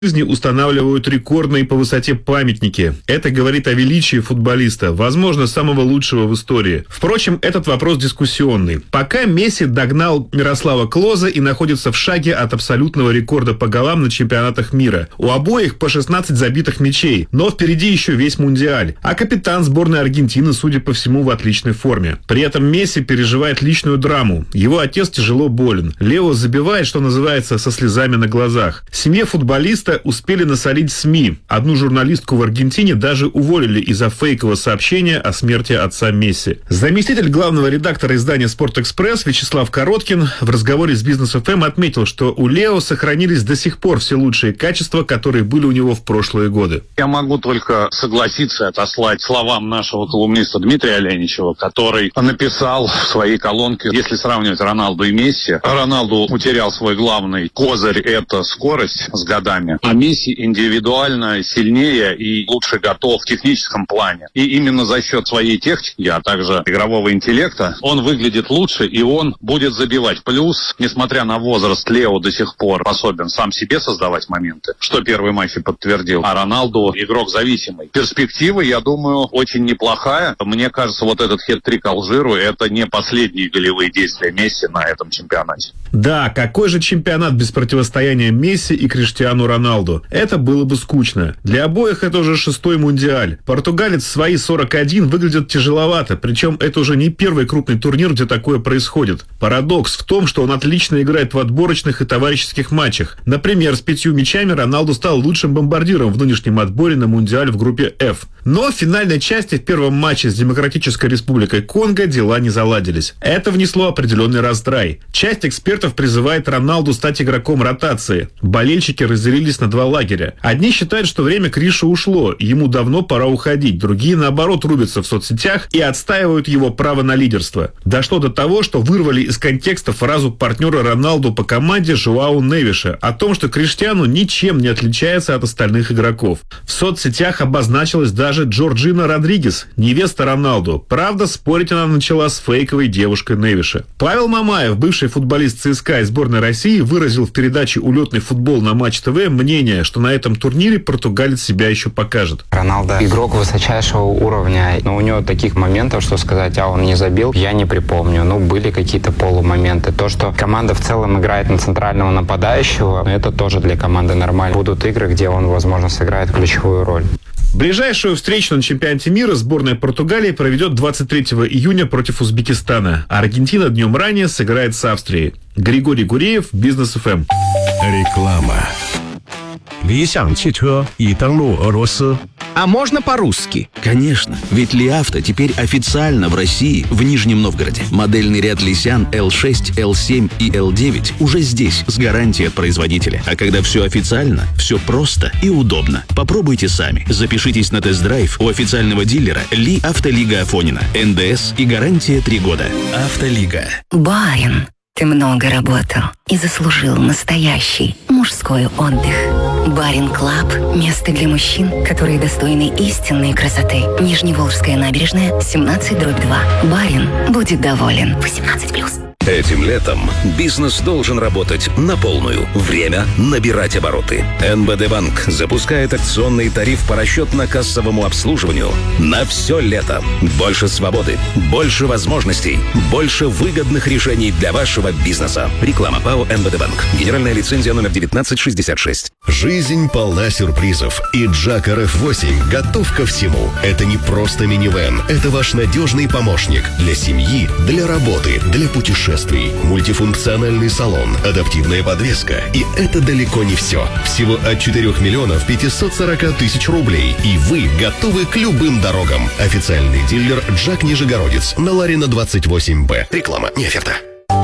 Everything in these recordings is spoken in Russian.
жизни устанавливают рекордные по высоте памятники. Это говорит о величии футболиста, возможно, самого лучшего в истории. Впрочем, этот вопрос дискуссионный. Пока Месси догнал Мирослава Клоза и находится в шаге от абсолютного рекорда по голам на чемпионатах мира. У обоих по 16 забитых мячей, но впереди еще весь Мундиаль. А капитан сборной Аргентины, судя по всему, в отличной форме. При этом Месси переживает личную драму. Его отец тяжело болен. Лео забивает, что называется, со слезами на глазах. Семье футболиста успели насолить СМИ. Одну журналистку в Аргентине даже уволили из-за фейкового сообщения о смерти отца Месси. Заместитель главного редактора издания «Спортэкспресс» Вячеслав Короткин в разговоре с Бизнес ФМ отметил, что у Лео сохранились до сих пор все лучшие качества, которые были у него в прошлые годы. Я могу только согласиться и отослать словам нашего колумниста Дмитрия Оленичева, который написал в своей колонке, если сравнивать Роналду и Месси, Роналду утерял свой главный козырь – это скорость с годами. А Месси индивидуально сильнее и лучше готов в техническом плане. И именно за счет своей техники, а также игрового интеллекта, он выглядит лучше и он будет забивать. Плюс, несмотря на возраст, Лео до сих пор способен сам себе создавать моменты, что первый матч и подтвердил. А Роналду игрок зависимый. Перспектива, я думаю, очень неплохая. Мне кажется, вот этот хет-трик Алжиру – это не последние голевые действия Месси на этом чемпионате. Да, какой же чемпионат без противостояния Месси и Криштиану Роналду? Это было бы скучно. Для обоих это уже 6-й Мундиаль. Португалец в свои 41 выглядит тяжеловато, причем это уже не первый крупный турнир, где такое происходит. Парадокс в том, что он отлично играет в отборочных и товарищеских матчах. Например, с 5 мячами Роналду стал лучшим бомбардиром в нынешнем отборе на Мундиаль в группе F. Но в финальной части в первом матче с Демократической Республикой Конго дела не заладились. Это внесло определенный раздрай. Часть экспертов призывает Роналду стать игроком ротации. Болельщики разделились на два лагеря. Одни считают, что время Кришу ушло, ему давно пора уходить. Другие, наоборот, рубятся в соцсетях и отстаивают его право на лидерство. Дошло до того, что вырвали из контекста фразу партнера Роналду по команде Жоау Невиша о том, что Криштиану ничем не отличается от остальных игроков. В соцсетях обозначилась даже Джорджина Родригес, невеста Роналду. Правда, спорить она начала с фейковой девушкой Невиша. Павел Мамаев, бывший футболист ЦСКА и сборной России, выразил в передаче «Улетный футбол» на Матч ТВ мнение, что на этом турнире португалец себя еще покажет. Роналдо игрок высочайшего уровня, но у него таких моментов, что сказать, он не забил, я не припомню. Были какие-то полумоменты. То, что команда в целом играет на центрального нападающего, это тоже для команды нормально. Будут игры, где он, возможно, сыграет ключевую роль. Ближайшую встречу на чемпионате мира сборная Португалии проведет 23 июня против Узбекистана, а Аргентина днем ранее сыграет с Австрией. Григорий Гуреев, Бизнес ФМ. Реклама. 理想汽车已登陆俄罗斯. А можно по-русски? Конечно, ведь Ли Авто теперь официально в России, в Нижнем Новгороде. Модельный ряд Лисян L6, L7 и L9 уже здесь, с гарантией от производителя. А когда все официально, все просто и удобно. Попробуйте сами. Запишитесь на тест-драйв у официального дилера Ли Автолига Афонина. НДС и гарантия 3 года. Автолига. Барин, ты много работал и заслужил настоящий мужской отдых. Барин Клаб – место для мужчин, которые достойны истинной красоты. Нижневолжская набережная, 17/2. Барин будет доволен. 18+. Этим летом бизнес должен работать на полную. Время набирать обороты. НБД Банк запускает акционный тариф по расчетно-кассовому обслуживанию на все лето. Больше свободы, больше возможностей, больше выгодных решений для вашего бизнеса. Реклама ПАО НБД Банк. Генеральная лицензия номер 1966. Жизнь полна сюрпризов, и Джак RF8 готов ко всему. Это не просто минивэн, это ваш надежный помощник для семьи, для работы, для путешествий. Мультифункциональный салон, адаптивная подвеска. И это далеко не все. Всего от 4 миллионов 540 тысяч рублей. И вы готовы к любым дорогам. Официальный дилер Джак Нижегородец на Ларина 28Б. Реклама, не оферта.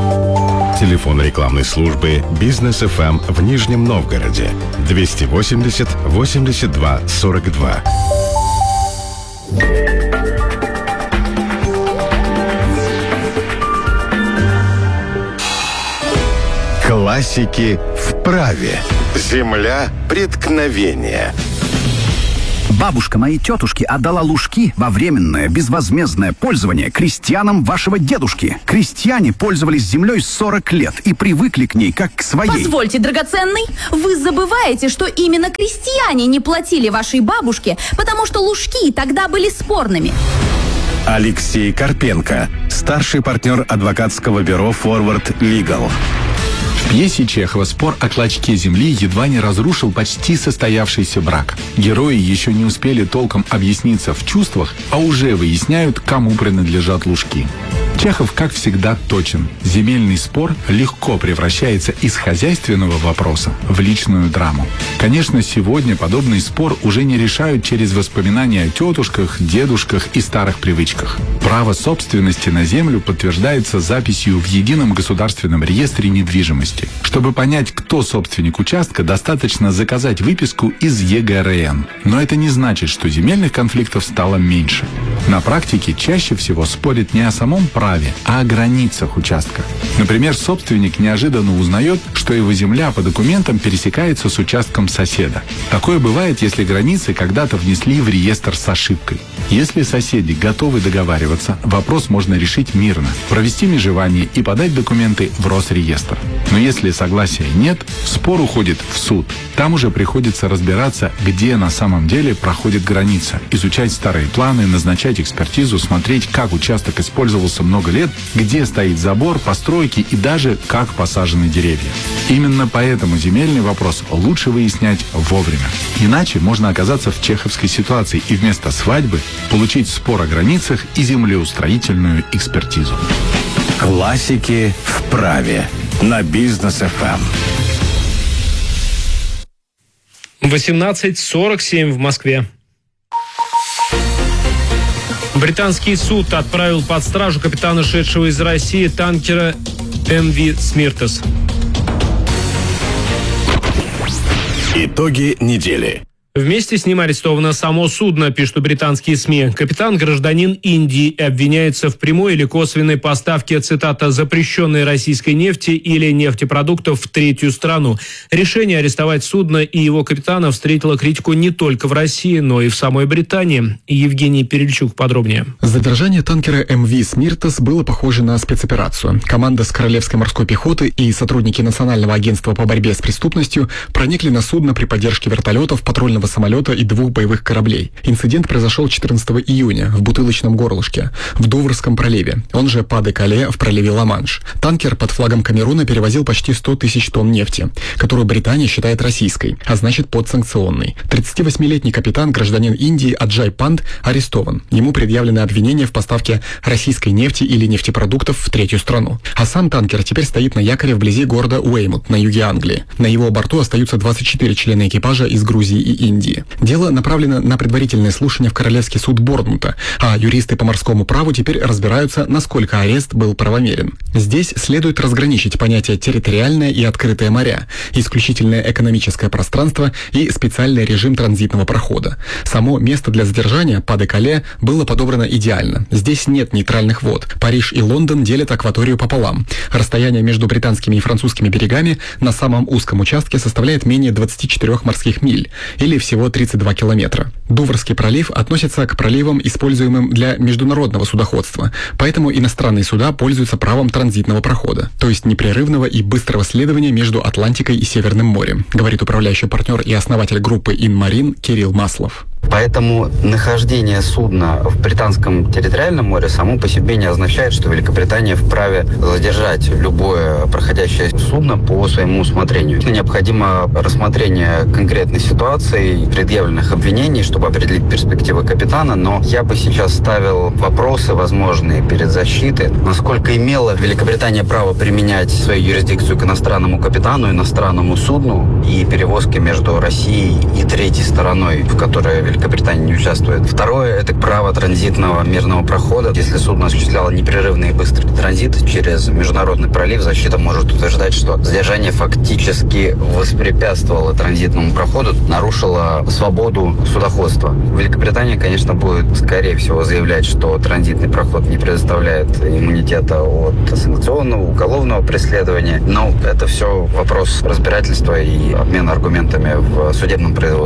Телефон рекламной службы Бизнес ФМ в Нижнем Новгороде 280 82 42. Классики в праве. Земля преткновения. Бабушка моей тетушки отдала лужки во временное безвозмездное пользование крестьянам вашего дедушки. Крестьяне пользовались землей 40 лет и привыкли к ней как к своей. Позвольте, драгоценный, вы забываете, что именно крестьяне не платили вашей бабушке, потому что лужки тогда были спорными. Алексей Карпенко, старший партнер адвокатского бюро «Форвард Лигал». В пьесе Чехова спор о клочке земли едва не разрушил почти состоявшийся брак. Герои еще не успели толком объясниться в чувствах, а уже выясняют, кому принадлежат лужки. Чехов, как всегда, точен. Земельный спор легко превращается из хозяйственного вопроса в личную драму. Конечно, сегодня подобный спор уже не решают через воспоминания о тетушках, дедушках и старых привычках. Право собственности на землю подтверждается записью в Едином государственном реестре недвижимости. Чтобы понять, кто собственник участка, достаточно заказать выписку из ЕГРН. Но это не значит, что земельных конфликтов стало меньше. На практике чаще всего спорят не о самом праве, а о границах участка. Например, собственник неожиданно узнает, что его земля по документам пересекается с участком соседа. Такое бывает, если границы когда-то внесли в реестр с ошибкой. Если соседи готовы договариваться, вопрос можно решить мирно, провести межевание и подать документы в Росреестр. Но если согласия нет, спор уходит в суд. Там уже приходится разбираться, где на самом деле проходит граница, изучать старые планы, назначать экспертизу, смотреть, как участок использовался много лет, где стоит забор, постройки и даже как посажены деревья. Именно поэтому земельный вопрос лучше выяснять вовремя. Иначе можно оказаться в чеховской ситуации и вместо свадьбы получить спор о границах и землеустроительную экспертизу. Классики в праве на Бизнес ФМ. 18:47 в Москве. Британский суд отправил под стражу капитана, шедшего из России танкера МВ «Смиртес». Итоги недели. Вместе с ним арестовано само судно, пишут британские СМИ. Капитан – гражданин Индии и обвиняется в прямой или косвенной поставке, цитата, «запрещенной российской нефти или нефтепродуктов в третью страну». Решение арестовать судно и его капитана встретило критику не только в России, но и в самой Британии. Евгений Перельчук подробнее. Задержание танкера МВ «Смиртес» было похоже на спецоперацию. Команда с Королевской морской пехоты и сотрудники Национального агентства по борьбе с преступностью проникли на судно при поддержке вертолетов, патрульного самолета и 2 боевых кораблей. Инцидент произошел 14 июня в Бутылочном горлышке, в Дуврском проливе, он же Па-де-Кале в проливе Ла-Манш. Танкер под флагом Камеруна перевозил почти 100 тысяч тонн нефти, которую Британия считает российской, а значит подсанкционной. 38-летний капитан, гражданин Индии Аджай Панд, арестован. Ему предъявлены обвинения в поставке российской нефти или нефтепродуктов в третью страну. А сам танкер теперь стоит на якоре вблизи города Уэймут на юге Англии. На его борту остаются 24 члена экипажа из Грузии и Индии. Дело направлено на предварительное слушание в Королевский суд Борнмута, а юристы по морскому праву теперь разбираются, насколько арест был правомерен. Здесь следует разграничить понятия территориальное и открытое моря, исключительное экономическое пространство и специальный режим транзитного прохода. Само место для задержания, Па-де-Кале, было подобрано идеально. Здесь нет нейтральных вод. Париж и Лондон делят акваторию пополам. Расстояние между британскими и французскими берегами на самом узком участке составляет менее 24 морских миль, или всего 32 километра. Дуврский пролив относится к проливам, используемым для международного судоходства, поэтому иностранные суда пользуются правом транзитного прохода, то есть непрерывного и быстрого следования между Атлантикой и Северным морем, говорит управляющий партнер и основатель группы Инмарин Кирилл Маслов. Поэтому нахождение судна в британском территориальном море само по себе не означает, что Великобритания вправе задержать любое проходящее судно по своему усмотрению. Необходимо рассмотрение конкретной ситуации, предъявленных обвинений, чтобы определить перспективы капитана, но я бы сейчас ставил вопросы возможные перед защитой. Насколько имела Великобритания право применять свою юрисдикцию к иностранному капитану, иностранному судну и перевозке между Россией и третьей стороной, в которой Великобритания не участвует. Второе – это право транзитного мирного прохода. Если судно осуществляло непрерывный и быстрый транзит через международный пролив, защита может утверждать, что задержание фактически воспрепятствовало транзитному проходу, нарушило свободу судоходства. Великобритания, конечно, будет, скорее всего, заявлять, что транзитный проход не предоставляет иммунитета от санкционного, уголовного преследования, но это все вопрос разбирательства и обмена аргументами в судебном производстве.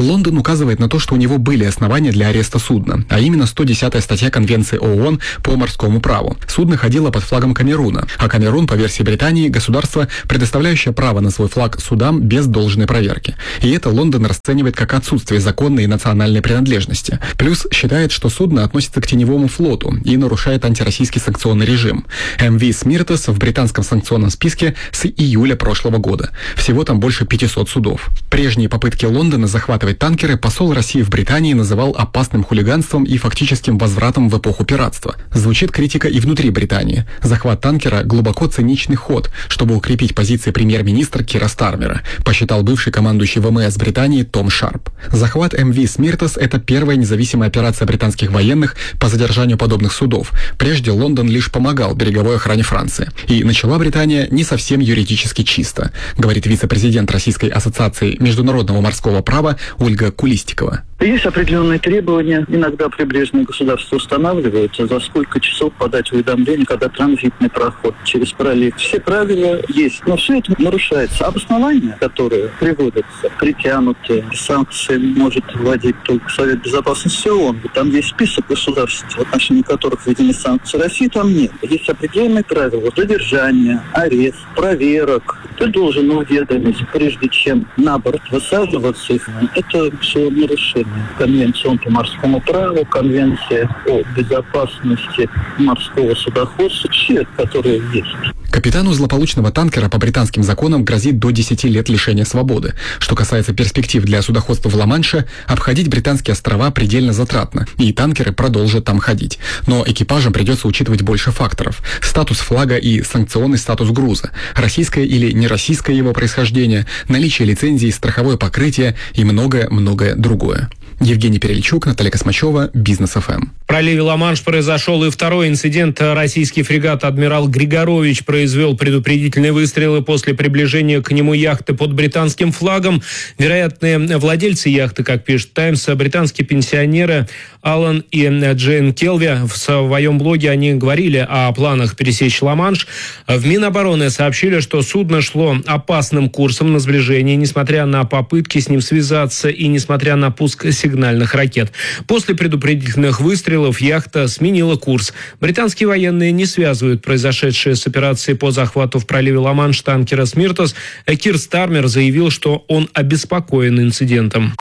Лондон указывает на то, что у него были основания для ареста судна, а именно 110-я статья Конвенции ООН по морскому праву. Судно ходило под флагом Камеруна, а Камерун, по версии Британии, государство, предоставляющее право на свой флаг судам без должной проверки. И это Лондон расценивает как отсутствие законной и национальной принадлежности. Плюс считает, что судно относится к теневому флоту и нарушает антироссийский санкционный режим. МВ «Смиртес» в британском санкционном списке с июля прошлого года. Всего там больше 500 судов. Прежние попытки Лондона захватывать танкеры посол России в Британии называл опасным хулиганством и фактическим возвратом в эпоху пиратства. Звучит критика и внутри Британии. Захват танкера – глубоко циничный ход, чтобы укрепить позиции премьер-министра Кира Стармера, посчитал бывший командующий ВМС Британии Том Шарп. Захват МВ «Смиртес» – это первая независимая операция британских военных по задержанию подобных судов. Прежде Лондон лишь помогал береговой охране Франции. И начала Британия не совсем юридически чисто, говорит вице-президент Российской ассоциации международного морского права Ольга Кулистикова. Есть определенные требования. Иногда прибрежные государства устанавливаются, за сколько часов подать уведомление, когда транзитный проход через пролив. Все правила есть, но все это нарушается. Обоснования, которые приводятся, притянутые, санкции может вводить только Совет Безопасности ООН. Там есть список государств, в отношении которых введены санкции. России там нет. Есть определенные правила задержания, арест, проверок. Ты должен уведомить, прежде чем на борт высаживаться. Это все нарушение. Конвенция по морскому праву, Конвенция о безопасности морского судоходства, все, которые есть. Капитану злополучного танкера по британским законам грозит до 10 лет лишения свободы. Что касается перспектив для судоходства в Ла-Манше, обходить британские острова предельно затратно, и танкеры продолжат там ходить. Но экипажам придется учитывать больше факторов. Статус флага и санкционный статус груза, российское или нероссийское его происхождение, наличие лицензии, страховое покрытие и многое-многое другое. Евгений Перельчук, Наталья Космачева, Бизнес ФМ. В проливе Ла-Манш произошел и второй инцидент. Российский фрегат «Адмирал Григорович» произвел предупредительные выстрелы после приближения к нему яхты под британским флагом. Вероятные владельцы яхты, как пишет «Таймс», британские пенсионеры Алан и Джейн Келви. В своем блоге они говорили о планах пересечь Ла-Манш. В Минобороны сообщили, что судно шло опасным курсом на сближение, несмотря на попытки с ним связаться и несмотря на пуск сигнальных ракет. После предупредительных выстрелов яхта сменила курс. Британские военные не связывают произошедшее с операцией по захвату в проливе Ла-Манш танкера «Смиртес». Кир Стармер заявил, что он обеспокоен инцидентом.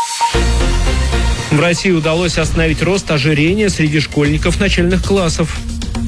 В России удалось остановить рост ожирения среди школьников начальных классов.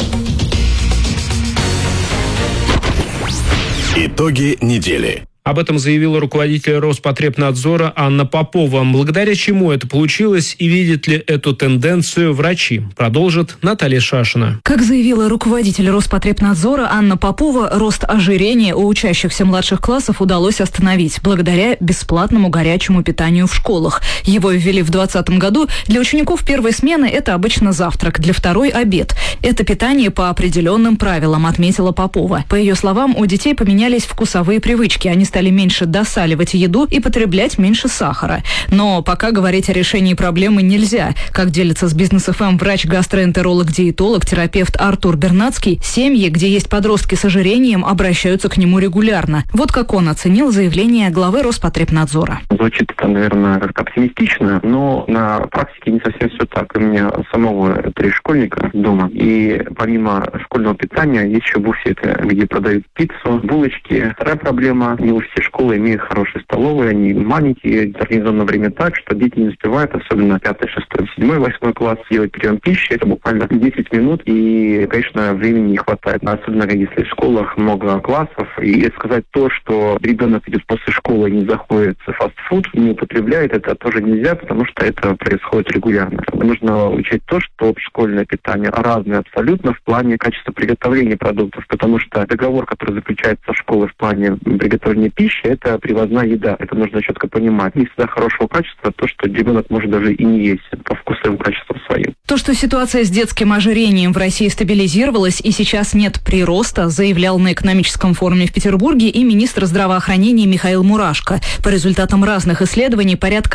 Итоги недели. Об этом заявила руководитель Роспотребнадзора Анна Попова. Благодаря чему это получилось и видят ли эту тенденцию врачи? Продолжит Наталья Шашина. Как заявила руководитель Роспотребнадзора Анна Попова, рост ожирения у учащихся младших классов удалось остановить благодаря бесплатному горячему питанию в школах. Его ввели в 2020 году. Для учеников первой смены это обычно завтрак, для второй – обед. Это питание по определенным правилам, отметила Попова. По ее словам, у детей поменялись вкусовые привычки. Они стали меньше досаливать еду и потреблять меньше сахара. Но пока говорить о решении проблемы нельзя. Как делится с Бизнес ФМ врач-гастроэнтеролог-диетолог, терапевт Артур Бернацкий, семьи, где есть подростки с ожирением, обращаются к нему регулярно. Вот как он оценил заявление главы Роспотребнадзора. Звучит это, наверное, как оптимистично, но на практике не совсем все так. У меня самого 3 школьника дома, и помимо школьного питания есть еще буфеты, где продают пиццу, булочки. Вторая проблема – не у все школы имеют хорошие столовые, они маленькие, организовано время так, что дети не успевают, особенно 5, 6, 7, 8 класс, делать прием пищи. Это буквально 10 минут, и, конечно, времени не хватает. Особенно, если в школах много классов. И сказать то, что ребенок идет после школы и не заходит в фастфуд, не употребляет, это тоже нельзя, потому что это происходит регулярно. Нужно учесть то, что школьное питание разное абсолютно в плане качества приготовления продуктов, потому что договор, который заключается со школой в плане приготовления пищи, это привозная еда. Это нужно четко понимать. Не всегда хорошего качества, то, что ребенок может даже и не есть по вкусовым качествам своим. То, что ситуация с детским ожирением в России стабилизировалась и сейчас нет прироста, заявлял на экономическом форуме в Петербурге и министр здравоохранения Михаил Мурашко. По результатам разных исследований, порядка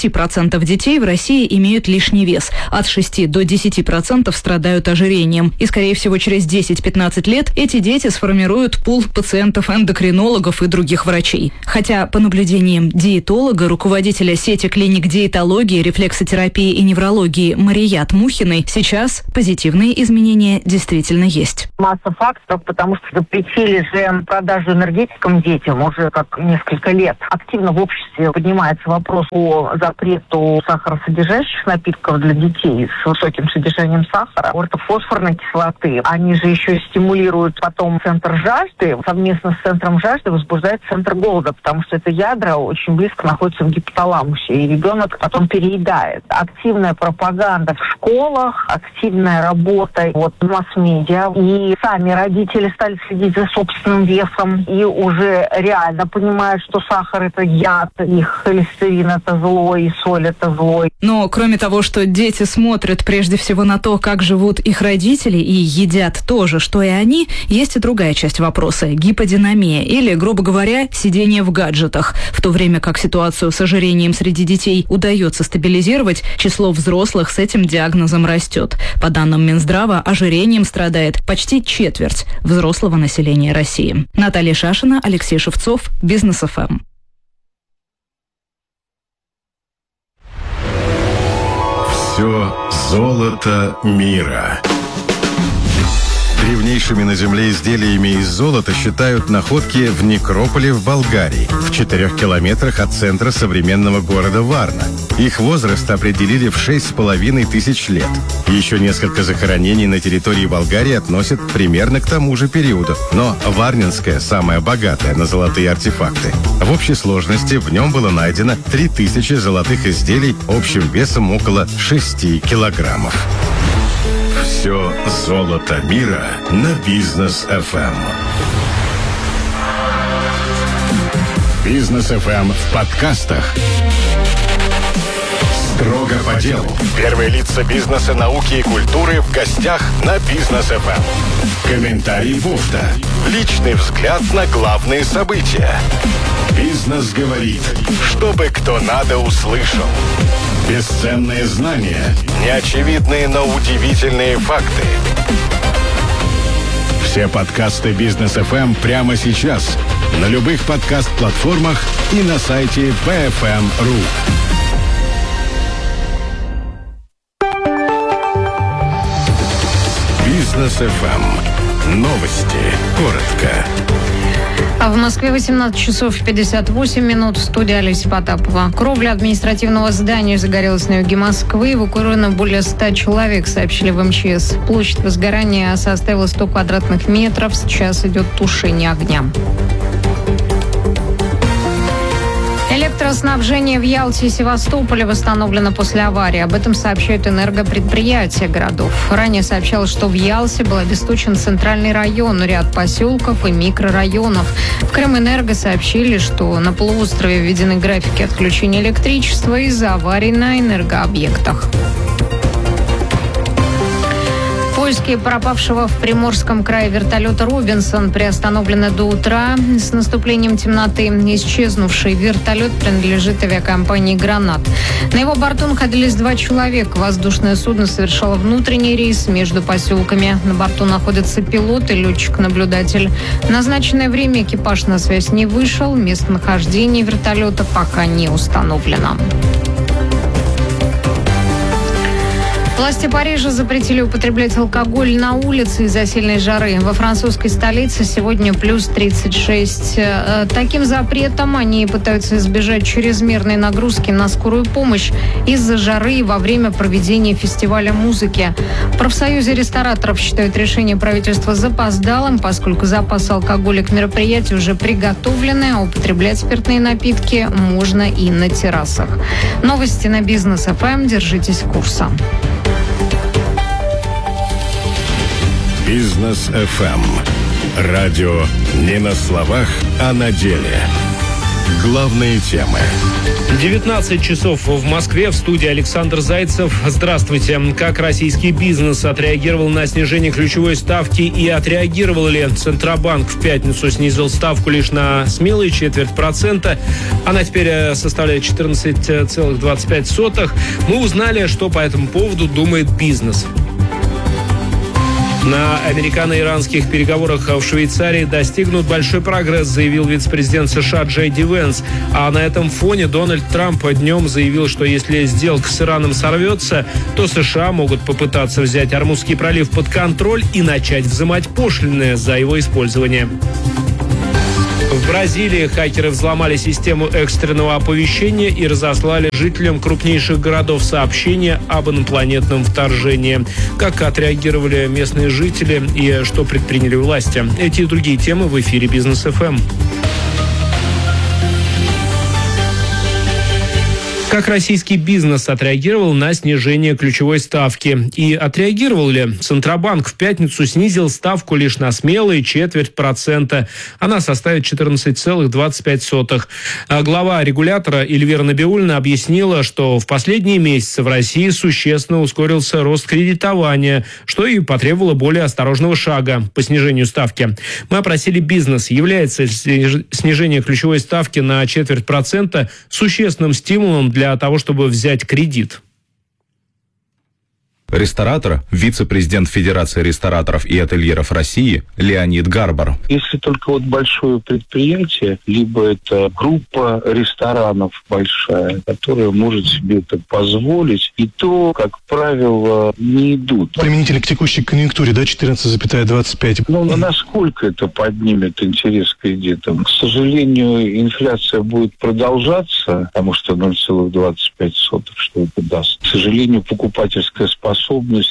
20% детей в России имеют лишний вес. От 6 до 10% страдают ожирением. И, скорее всего, через 10-15 лет эти дети сформируют пул пациентов-эндокринологов и других многих врачей. Хотя, по наблюдениям диетолога, руководителя сети клиник диетологии, рефлексотерапии и неврологии Марият Мухиной, сейчас позитивные изменения действительно есть. Масса факторов, потому что запретили же продажу энергетикам детям уже как несколько лет. Активно в обществе поднимается вопрос о запрету сахаросодержащих напитков для детей с высоким содержанием сахара, ортофосфорной кислоты. Они же еще стимулируют потом центр жажды. Совместно с центром жажды возбуждает центр голода, потому что это ядра очень близко находятся в гипоталамусе, и ребенок потом переедает. Активная пропаганда в школах, активная работа в масс-медиа, и сами родители стали следить за собственным весом и уже реально понимают, что сахар – это яд, и холестерин – это зло, и соль – это зло. Но кроме того, что дети смотрят прежде всего на то, как живут их родители, и едят то же, что и они, есть и другая часть вопроса – гиподинамия, или, грубо говоря, сидение в гаджетах. В то время как ситуацию с ожирением среди детей удается стабилизировать, число взрослых с этим диагнозом растет. По данным Минздрава, ожирением страдает почти четверть взрослого населения России. Наталья Шашина, Алексей Шевцов, Бизнес ФМ. Все золото мира. Древнейшими на Земле изделиями из золота считают находки в некрополе в Болгарии, в 4 километрах от центра современного города Варна. Их возраст определили в 6500 лет. Еще несколько захоронений на территории Болгарии относят примерно к тому же периоду, но Варнинское самое богатое на золотые артефакты. В общей сложности в нем было найдено 3000 золотых изделий общим весом около 6 килограммов. Все золото мира на Бизнес ФМ. Бизнес ФМ в подкастах. Строго по делу. Первые лица бизнеса, науки и культуры в гостях на Бизнес ФМ. Комментарий Буфта. Личный взгляд на главные события. Бизнес говорит, чтобы кто надо услышал. Бесценные знания, неочевидные, но удивительные факты. Все подкасты Бизнес ФМ прямо сейчас на любых подкаст-платформах и на сайте bfm.ru. Бизнес ФМ. Новости. Коротко. А в Москве 18 часов 58 минут. В студии Олеся Потапова. Кровля административного здания загорелась на юге Москвы. Эвакуировано более 100 человек, сообщили в МЧС. Площадь возгорания составила 100 квадратных метров. Сейчас идет тушение огня. Электроснабжение в Ялте и Севастополе восстановлено после аварии. Об этом сообщают энергопредприятия городов. Ранее сообщалось, что в Ялте был обесточен центральный район, ряд поселков и микрорайонов. В Крымэнерго сообщили, что на полуострове введены графики отключения электричества из-за аварий на энергообъектах. Поиски пропавшего в Приморском крае вертолета «Робинсон» приостановлены до утра. С наступлением темноты исчезнувший вертолет принадлежит авиакомпании «Гранат». На его борту находились 2 человека. Воздушное судно совершало внутренний рейс между поселками. На борту находится пилот и летчик-наблюдатель. В назначенное время экипаж на связь не вышел. Местонахождение вертолета пока не установлено. Власти Парижа запретили употреблять алкоголь на улице из-за сильной жары. Во французской столице сегодня плюс 36. Таким запретом они пытаются избежать чрезмерной нагрузки на скорую помощь из-за жары во время проведения фестиваля музыки. В профсоюзе рестораторов считают решение правительства запоздалым, поскольку запасы алкоголя к мероприятию уже приготовлены, а употреблять спиртные напитки можно и на террасах. Новости на Бизнес ФМ. Держитесь курса. Бизнес ФМ. Радио не на словах, а на деле. Главные темы. 19 часов в Москве. В студии Александр Зайцев. Здравствуйте. Как российский бизнес отреагировал на снижение ключевой ставки и отреагировал ли Центробанк? В пятницу снизил ставку лишь на смелые 0,25%. Она теперь составляет 14,25%. Мы узнали, что по этому поводу думает бизнес. На американо-иранских переговорах в Швейцарии достигнут большой прогресс, заявил вице-президент США Джей Ди Венс. А на этом фоне Дональд Трамп днем заявил, что если сделка с Ираном сорвется, то США могут попытаться взять Ормузский пролив под контроль и начать взимать пошлины за его использование. В Бразилии хакеры взломали систему экстренного оповещения и разослали жителям крупнейших городов сообщения об инопланетном вторжении. Как отреагировали местные жители и что предприняли власти? Эти и другие темы в эфире Бизнес ФМ. Как российский бизнес отреагировал на снижение ключевой ставки? И отреагировал ли? Центробанк в пятницу снизил ставку лишь на смелые 0,25%. Она составит 14,25%. А глава регулятора Эльвира Набиуллина объяснила, что в последние месяцы в России существенно ускорился рост кредитования, что и потребовало более осторожного шага по снижению ставки. Мы опросили бизнес. Является снижение ключевой ставки на 0,25% существенным стимулом для того, чтобы взять кредит? Ресторатор, вице-президент Федерации рестораторов и ательеров России Леонид Гарбар. Если только вот большое предприятие, либо это группа ресторанов большая, которая может себе это позволить, и то, как правило, не идут. Применительно к текущей конъюнктуре, да, 14,25. Ну, насколько это поднимет интерес к кредитам? К сожалению, инфляция будет продолжаться, потому что 0,25, что это даст. К сожалению, покупательская способность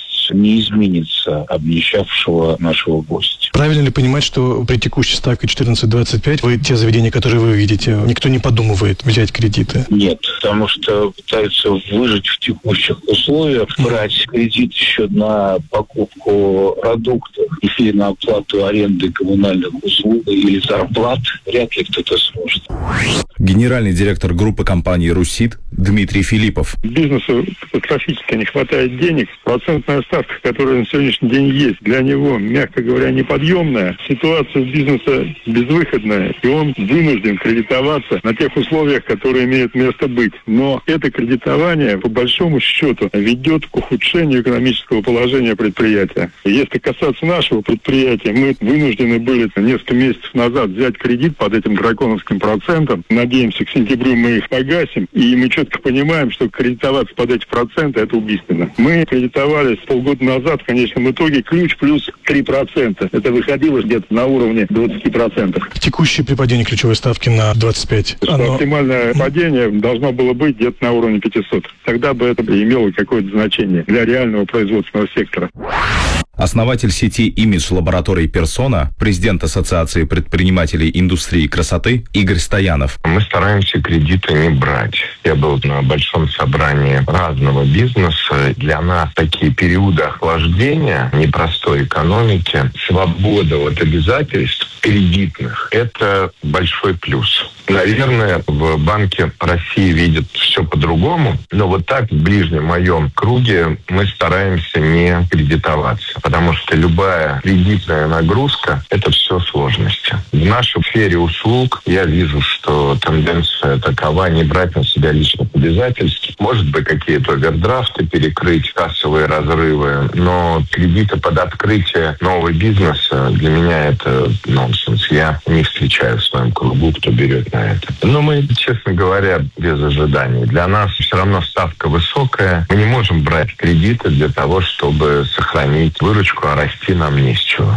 не изменится обнищавшего нашего гостя. Правильно ли понимать, что при текущей ставке 14,25 вы те заведения, которые вы видите, никто не подумывает взять кредиты? Нет, потому что пытаются выжить в текущих условиях, брать кредит еще на покупку продуктов или на оплату аренды коммунальных услуг или зарплат. Вряд ли кто-то сможет. Генеральный директор группы компании «Русит» Дмитрий Филиппов. Бизнесу катастрофически не хватает денег. Процентная ставка, которая на сегодняшний день есть, для него, мягко говоря, неподъемная. Ситуация бизнеса безвыходная, и он вынужден кредитоваться на тех условиях, которые имеют место быть. Но это кредитование, по большому счету, ведет к ухудшению экономического положения предприятия. Если касаться нашего предприятия, мы вынуждены были несколько месяцев назад взять кредит под этим драконовским процентом. Надеемся, к сентябрю мы их погасим, и мы четко понимаем, что кредитоваться под эти проценты – это убийственно. Мы кредитовались полгода назад, в конечном итоге, ключ плюс 3%. Это выходило где-то на уровне 20%. Текущее при падении ключевой ставки на 25. Оптимальное падение должно было быть где-то на уровне 500. Тогда бы это имело какое-то значение для реального производственного сектора. Основатель сети имидж-лабораторий «Персона», президент Ассоциации предпринимателей индустрии красоты Игорь Стоянов. Мы стараемся кредиты не брать. Я был на большом собрании разного бизнеса. Для нас такие периоды охлаждения непростой экономики, свобода от обязательств кредитных – это большой плюс. Наверное, в Банке России видят все по-другому, но вот так в ближнем моем круге мы стараемся не кредитоваться, потому что любая кредитная нагрузка – это все сложности. В нашей сфере услуг я вижу, что тенденция такова не брать на себя личных обязательств. Может быть, какие-то овердрафты перекрыть, кассовые разрывы, но кредиты под открытие нового бизнеса для меня это нонсенс. Я не встречаю в своем кругу, кто берет на это. Но мы, честно говоря, без ожиданий. Для нас все равно ставка высокая. Мы не можем брать кредиты для того, чтобы сохранить выручку, а расти нам не с чего.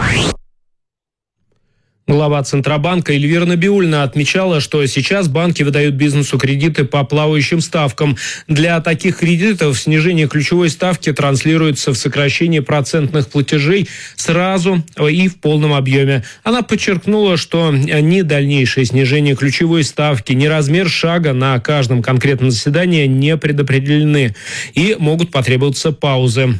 Глава Центробанка Эльвира Набиуллина отмечала, что сейчас банки выдают бизнесу кредиты по плавающим ставкам. Для таких кредитов снижение ключевой ставки транслируется в сокращении процентных платежей сразу и в полном объеме. Она подчеркнула, что ни дальнейшее снижение ключевой ставки, ни размер шага на каждом конкретном заседании не предопределены и могут потребоваться паузы.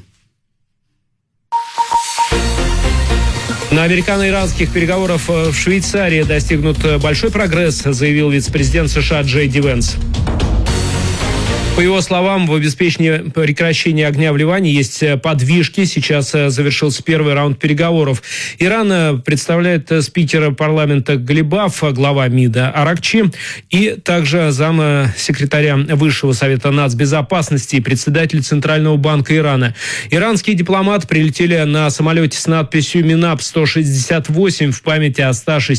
На американо-иранских переговорах в Швейцарии достигнут большой прогресс, заявил вице-президент США Джей Ди Венс. По его словам, в обеспечении прекращения огня в Ливане есть подвижки. Сейчас завершился первый раунд переговоров. Иран представляет спикера парламента Галибаф, глава МИДа Аракчи, и также замсекретаря Высшего совета нацбезопасности и председатель Центрального банка Ирана. Иранские дипломаты прилетели на самолете с надписью «Минап-168» в память о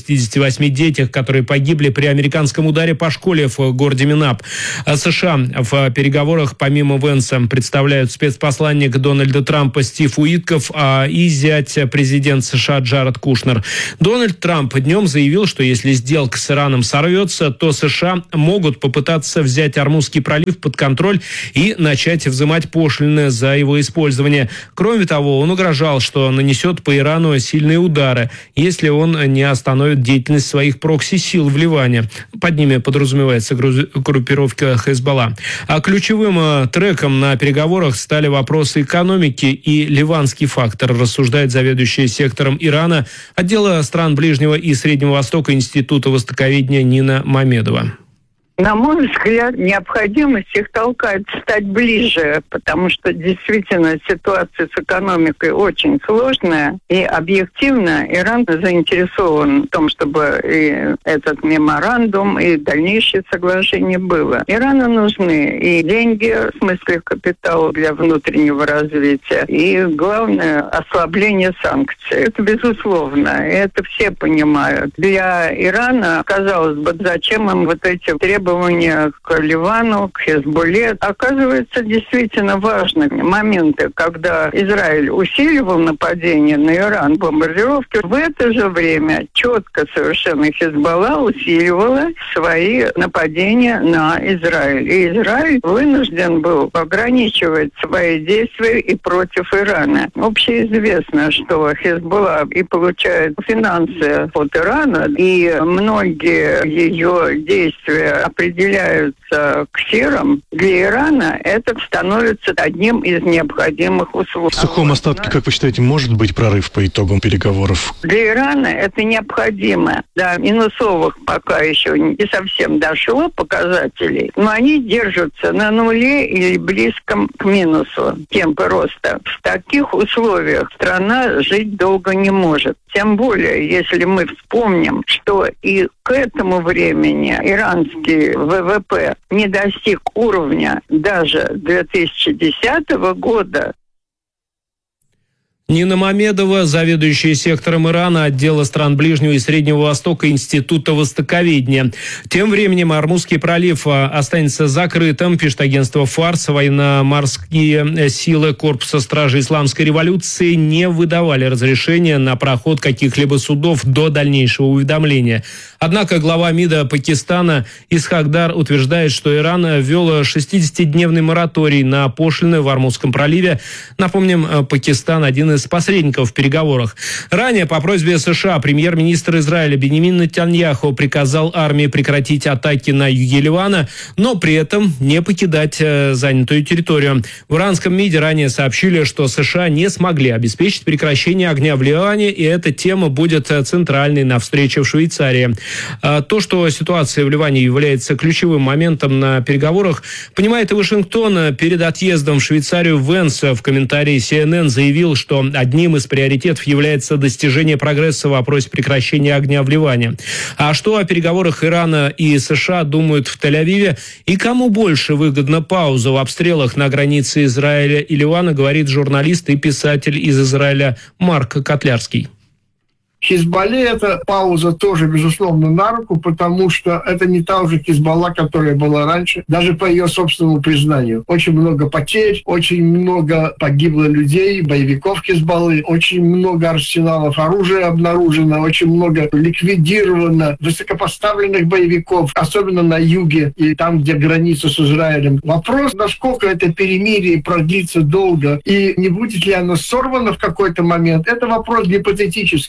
168 детях, которые погибли при американском ударе по школе в городе Минап. США в переговорах помимо Венса представляют спецпосланник Дональда Трампа Стив Уитков и зять президент США Джаред Кушнер. Дональд Трамп днем заявил, что если сделка с Ираном сорвется, то США могут попытаться взять Ормузский пролив под контроль и начать взимать пошлины за его использование. Кроме того, он угрожал, что нанесет по Ирану сильные удары, если он не остановит деятельность своих прокси-сил в Ливане. Под ними подразумевается группировка Хезболла. А ключевым треком на переговорах стали вопросы экономики и ливанский фактор, рассуждает заведующая сектором Ирана отдела стран Ближнего и Среднего Востока Института востоковедения Нина Мамедова. На мой взгляд, необходимость их толкает стать ближе, потому что действительно ситуация с экономикой очень сложная, и объективно Иран заинтересован в том, чтобы и этот меморандум, и дальнейшее соглашение было. Ирану нужны и деньги, в смысле капитала для внутреннего развития, и, главное, ослабление санкций. Это безусловно, и это все понимают. Для Ирана, казалось бы, зачем им вот эти требования к Ливану, к Хезболле. Оказывается, действительно важны моменты, когда Израиль усиливал нападение на Иран, бомбардировки. В это же время четко совершенно Хезболла усиливала свои нападения на Израиль. И Израиль вынужден был ограничивать свои действия и против Ирана. Общеизвестно, что Хезболла и получает финансы от Ирана, и многие ее действия определяются ксером. Для Ирана это становится одним из необходимых условий. В сухом остатке, как вы считаете, может быть прорыв по итогам переговоров? Для Ирана это необходимо. До минусовых пока еще не совсем дошло показателей, но они держатся на нуле или близком к минусу темпы роста. В таких условиях страна жить долго не может. Тем более, если мы вспомним, что и к этому времени иранский ВВП не достиг уровня даже 2010 года. Нина Мамедова, заведующая сектором Ирана отдела стран Ближнего и Среднего Востока Института востоковедения. Тем временем Ормузский пролив останется закрытым. Пишет агентство ФАРС. Военно-морские силы Корпуса стражи Исламской революции не выдавали разрешения на проход каких-либо судов до дальнейшего уведомления. Однако глава МИДа Пакистана Исхак-Дар утверждает, что Иран ввел 60-дневный мораторий на пошлины в Ормузском проливе. Напомним, Пакистан один из посредников в переговорах. Ранее по просьбе США премьер-министр Израиля Биньямин Нетаньяху приказал армии прекратить атаки на юге Ливана, но при этом не покидать занятую территорию. В иранском МИДе ранее сообщили, что США не смогли обеспечить прекращение огня в Ливане, и эта тема будет центральной на встрече в Швейцарии. То, что ситуация в Ливане является ключевым моментом на переговорах, понимает и Вашингтон. Перед отъездом в Швейцарию Венс в комментарии CNN заявил, что одним из приоритетов является достижение прогресса в вопросе прекращения огня в Ливане. А что о переговорах Ирана и США думают в Тель-Авиве и кому больше выгодна пауза в обстрелах на границе Израиля и Ливана, говорит журналист и писатель из Израиля Марк Котлярский. Хизбалле эта пауза тоже, безусловно, на руку, потому что это не та уже Хизбалла, которая была раньше, даже по ее собственному признанию. Очень много потерь, очень много погибло людей, боевиков Хизбаллы, очень много арсеналов оружия обнаружено, очень много ликвидировано высокопоставленных боевиков, особенно на юге и там, где граница с Израилем. Вопрос, насколько это перемирие продлится долго и не будет ли оно сорвано в какой-то момент, это вопрос гипотетический, потому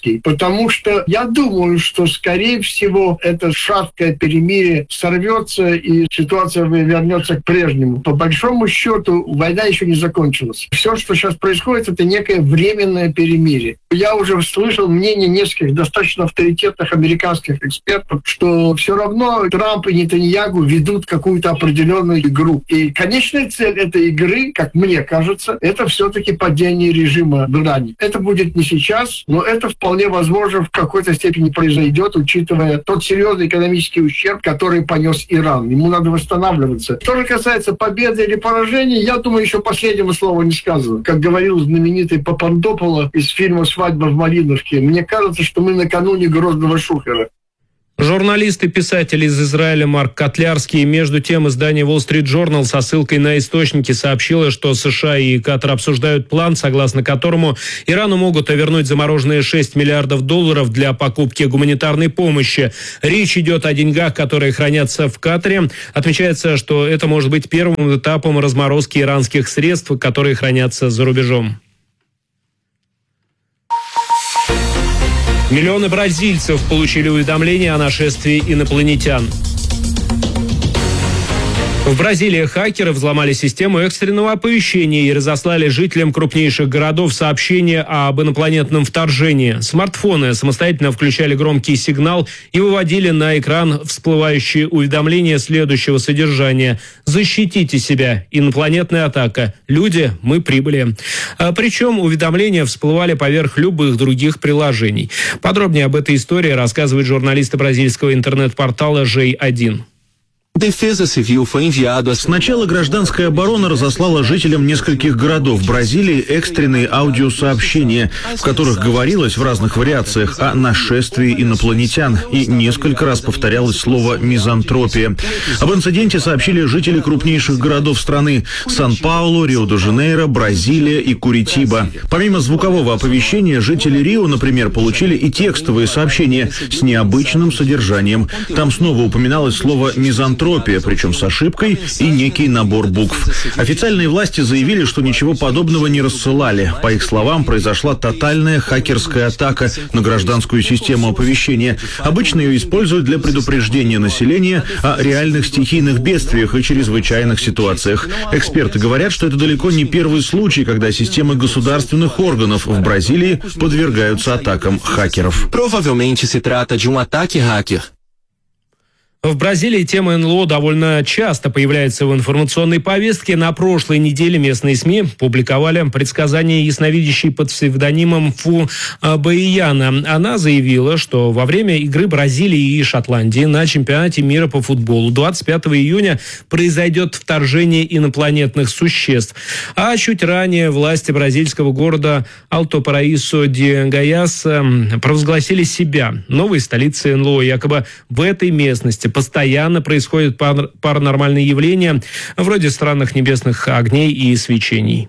потому что я думаю, что, скорее всего, это шаткое перемирие сорвется и ситуация вернется к прежнему. По большому счету, война еще не закончилась. Все, что сейчас происходит, это некое временное перемирие. Я уже слышал мнение нескольких достаточно авторитетных американских экспертов, что все равно Трамп и Нетаньяху ведут какую-то определенную игру. И конечная цель этой игры, как мне кажется, это все-таки падение режима в Иране. Это будет не сейчас, но это вполне возможно в какой-то степени произойдет, учитывая тот серьезный экономический ущерб, который понес Иран. Ему надо восстанавливаться. Что же касается победы или поражения, я думаю, еще последнего слова не сказано. Как говорил знаменитый Папандополо из фильма «Свадьба в Малиновке», мне кажется, что мы накануне грозного Шухера. Журналист и писатель из Израиля Марк Котлярский. Между тем, издание Wall Street Journal со ссылкой на источники сообщило, что США и Катар обсуждают план, согласно которому Ирану могут вернуть замороженные $6 миллиардов для покупки гуманитарной помощи. Речь идет о деньгах, которые хранятся в Катаре. Отмечается, что это может быть первым этапом разморозки иранских средств, которые хранятся за рубежом. Миллионы бразильцев получили уведомления о нашествии инопланетян. В Бразилии хакеры взломали систему экстренного оповещения и разослали жителям крупнейших городов сообщения об инопланетном вторжении. Смартфоны самостоятельно включали громкий сигнал и выводили на экран всплывающие уведомления следующего содержания. «Защитите себя. Инопланетная атака. Люди, мы прибыли». Причем уведомления всплывали поверх любых других приложений. Подробнее об этой истории рассказывает журналист бразильского интернет-портала J1. Сначала гражданская оборона разослала жителям нескольких городов Бразилии экстренные аудиосообщения, в которых говорилось в разных вариациях о нашествии инопланетян, и несколько раз повторялось слово «мизантропия». Об инциденте сообщили жители крупнейших городов страны – Сан-Паулу, Рио-де-Жанейро, Бразилия и Куритиба. Помимо звукового оповещения, жители Рио, например, получили и текстовые сообщения с необычным содержанием. Там снова упоминалось слово «мизантропия», причем с ошибкой и некий набор букв. Официальные власти заявили, что ничего подобного не рассылали. По их словам, произошла тотальная хакерская атака на гражданскую систему оповещения. Обычно ее используют для предупреждения населения о реальных стихийных бедствиях и чрезвычайных ситуациях. Эксперты говорят, что это далеко не первый случай, когда системы государственных органов в Бразилии подвергаются атакам хакеров. Provavelmente se trata de ataque hacker. В Бразилии тема НЛО довольно часто появляется в информационной повестке. На прошлой неделе местные СМИ публиковали предсказания ясновидящей под псевдонимом Фу Баияна. Она заявила, что во время игры Бразилии и Шотландии на чемпионате мира по футболу 25 июня произойдет вторжение инопланетных существ. А чуть ранее власти бразильского города Алто-Параисо-де-Гайас провозгласили себя новой столицей НЛО. Якобы в этой местности постоянно происходят паранормальные явления, вроде странных небесных огней и свечений.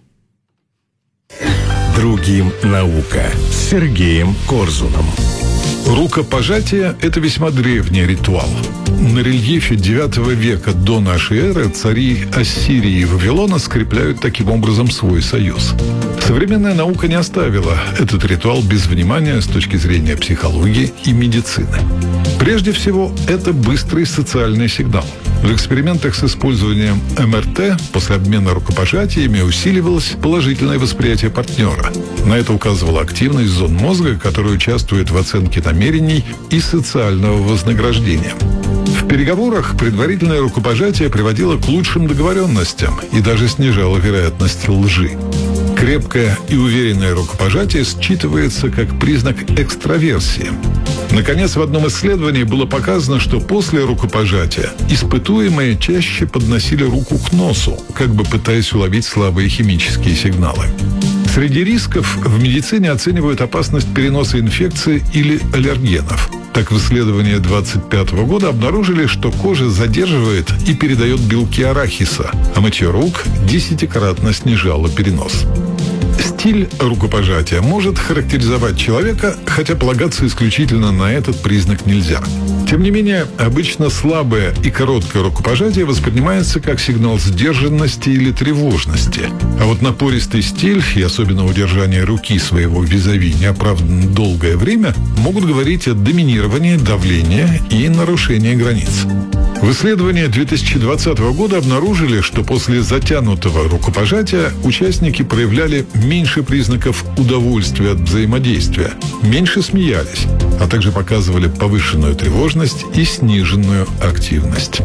Другим наука с Сергеем Корзуном. Рукопожатие – это весьма древний ритуал. На рельефе IX века до нашей эры цари Ассирии и Вавилона скрепляют таким образом свой союз. Современная наука не оставила этот ритуал без внимания с точки зрения психологии и медицины. Прежде всего, это быстрый социальный сигнал. В экспериментах с использованием МРТ после обмена рукопожатиями усиливалось положительное восприятие партнера. На это указывала активность зон мозга, которая участвует в оценке намерений и социального вознаграждения. В переговорах предварительное рукопожатие приводило к лучшим договоренностям и даже снижало вероятность лжи. Крепкое и уверенное рукопожатие считывается как признак экстраверсии. Наконец, в одном исследовании было показано, что после рукопожатия испытуемые чаще подносили руку к носу, как бы пытаясь уловить слабые химические сигналы. Среди рисков в медицине оценивают опасность переноса инфекции или аллергенов. Так, в исследовании 2025 года обнаружили, что кожа задерживает и передает белки арахиса, а мытье рук 10-кратно снижало перенос. Стиль рукопожатия может характеризовать человека, хотя полагаться исключительно на этот признак нельзя. Тем не менее, обычно слабое и короткое рукопожатие воспринимается как сигнал сдержанности или тревожности. А вот напористый стиль и особенно удержание руки своего визави неоправданно долгое время могут говорить о доминировании, давлении и нарушении границ. В исследовании 2020 года обнаружили, что после затянутого рукопожатия участники проявляли меньше признаков удовольствия от взаимодействия, меньше смеялись, а также показывали повышенную тревожность и сниженную активность.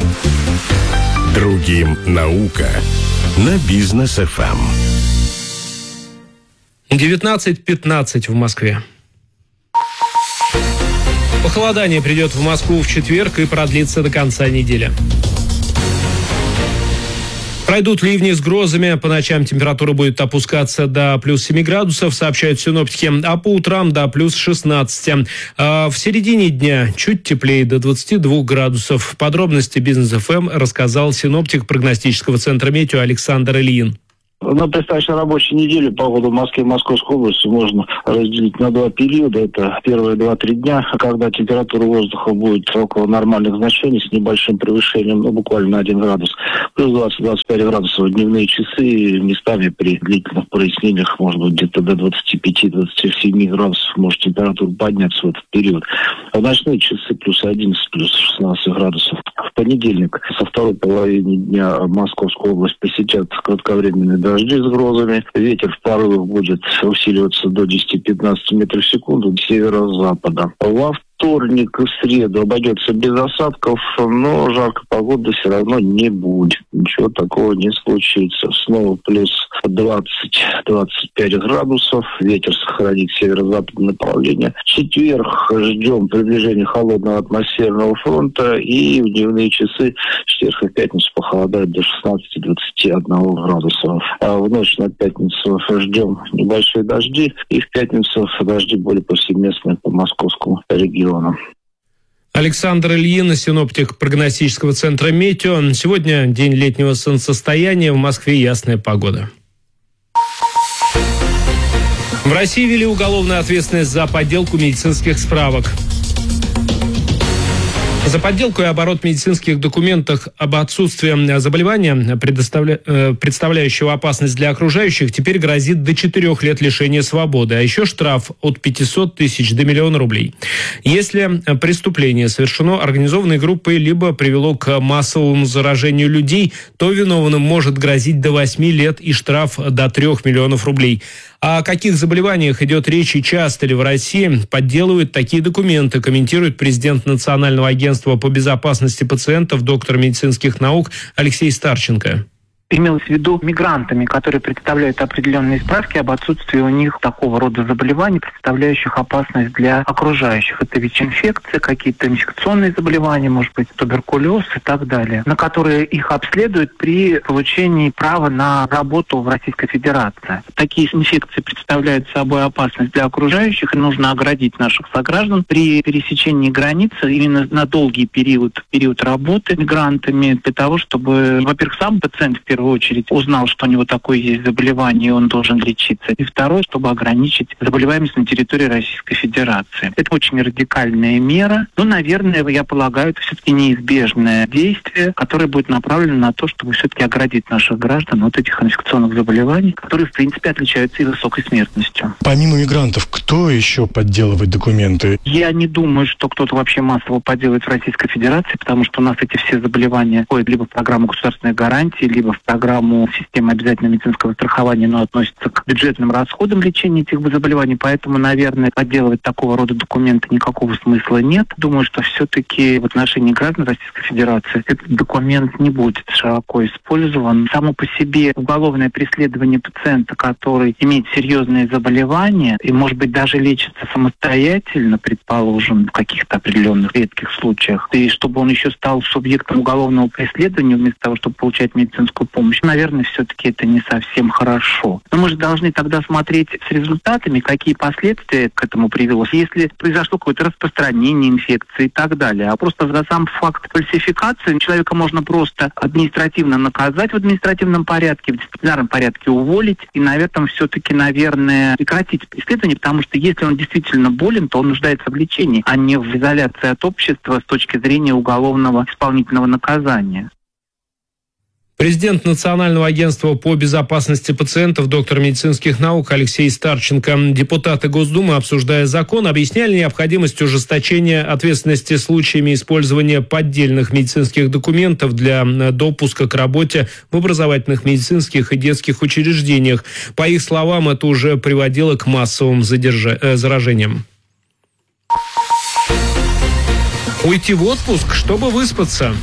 Другим наука на Бизнес ФМ. 19:15 в Москве. Похолодание придет в Москву в четверг и продлится до конца недели. Пройдут ливни с грозами. По ночам температура будет опускаться до плюс 7 градусов, сообщают синоптики, а по утрам до плюс 16. А в середине дня чуть теплее, до 22 градусов. Подробности Бизнес ФМ рассказал синоптик прогностического центра «Метео» Александр Ильин. На предстоящей рабочей неделе погоду в Москве и Московской области можно разделить на два периода. Это первые 2-3 дня, когда температура воздуха будет около нормальных значений с небольшим превышением, буквально на 1 градус. Плюс 20-25 градусов в дневные часы. Местами при длительных прояснениях может быть где-то до 25-27 градусов может температура подняться в этот период. А в ночные часы плюс 11, плюс 16 градусов. В понедельник со второй половины дня Московскую область посетят кратковременные дожди с грозами. Ветер в порывах будет усиливаться до 10-15 метров в секунду с северо-запада. Во вторник и в среду обойдется без осадков, но жаркой погоды все равно не будет. Ничего такого не случится. Снова плюс 20-25 градусов. Ветер сохранит северо-западное направление. В четверг ждем приближения холодного атмосферного фронта. И в дневные часы в четверг и пятницу похолодает до 16-21 градуса. А в ночь на пятницу ждем небольшие дожди. И в пятницу дожди более повсеместные по московскому региону. Александр Ильин, синоптик прогностического центра «Метео». Сегодня день летнего солнцестояния. В Москве ясная погода. В России ввели уголовную ответственность за подделку медицинских справок. За подделку и оборот медицинских документов об отсутствии заболевания, представляющего опасность для окружающих, теперь грозит до 4 лет лишения свободы, а еще штраф от 500 тысяч до 1 000 000 рублей. Если преступление совершено организованной группой либо привело к массовому заражению людей, то виновным может грозить до 8 лет и штраф до 3 миллионов рублей. О каких заболеваниях идет речь и часто ли в России подделывают такие документы, комментирует президент Национального агентства по безопасности пациентов, доктор медицинских наук Алексей Старченко. Имелось в виду мигрантами, которые представляют определенные справки об отсутствии у них такого рода заболеваний, представляющих опасность для окружающих. Это ВИЧ-инфекция, какие-то инфекционные заболевания, может быть, туберкулез и так далее, на которые их обследуют при получении права на работу в Российской Федерации. Такие инфекции представляют собой опасность для окружающих, и нужно оградить наших сограждан при пересечении границы именно на долгий период работы мигрантами, для того, чтобы, во-первых, сам пациент в первую очередь узнал, что у него такое есть заболевание, и он должен лечиться. И второе, чтобы ограничить заболеваемость на территории Российской Федерации. Это очень радикальная мера, но, наверное, я полагаю, это все-таки неизбежное действие, которое будет направлено на то, чтобы все-таки оградить наших граждан от этих инфекционных заболеваний, которые, в принципе, отличаются и высокой смертностью. Помимо мигрантов, кто еще подделывает документы? Я не думаю, что кто-то вообще массово подделывает в Российской Федерации, потому что у нас эти все заболевания входят либо в программу государственной гарантии, либо в программу системы обязательного медицинского страхования, но относится к бюджетным расходам лечения этих заболеваний, поэтому, наверное, подделывать такого рода документы никакого смысла нет. Думаю, что все-таки в отношении граждан Российской Федерации этот документ не будет широко использован. Само по себе уголовное преследование пациента, который имеет серьезные заболевания и, может быть, даже лечится самостоятельно, предположим, в каких-то определенных редких случаях, и чтобы он еще стал субъектом уголовного преследования вместо того, чтобы получать медицинскую помощь, помощь. Наверное, все-таки это не совсем хорошо. Но мы же должны тогда смотреть с результатами, какие последствия к этому привело. Если произошло какое-то распространение инфекции и так далее. А просто за сам факт фальсификации человека можно просто административно наказать в административном порядке, в дисциплинарном порядке уволить и, наверное, все-таки, прекратить преследование, потому что если он действительно болен, то он нуждается в лечении, а не в изоляции от общества с точки зрения уголовного исполнительного наказания. Президент Национального агентства по безопасности пациентов, доктор медицинских наук Алексей Старченко. Депутаты Госдумы, обсуждая закон, объясняли необходимость ужесточения ответственности случаями использования поддельных медицинских документов для допуска к работе в образовательных, медицинских и детских учреждениях. По их словам, это уже приводило к массовым заражениям. Уйти в отпуск, чтобы выспаться.